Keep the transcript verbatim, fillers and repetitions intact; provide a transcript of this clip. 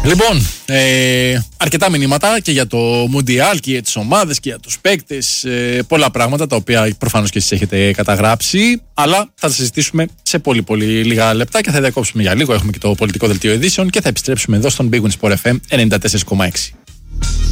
Λοιπόν, ε, αρκετά μηνύματα και για το Μουντιάλ και για τις ομάδες και για τους παίκτες, ε, πολλά πράγματα τα οποία προφανώς και εσείς έχετε καταγράψει, αλλά θα τα συζητήσουμε σε πολύ πολύ λίγα λεπτά και θα διακόψουμε για λίγο. Έχουμε και το πολιτικό δελτίο ειδήσεων και θα επιστρέψουμε εδώ στον Big Win Sport εφ εμ ενενήντα τέσσερα κόμμα έξι.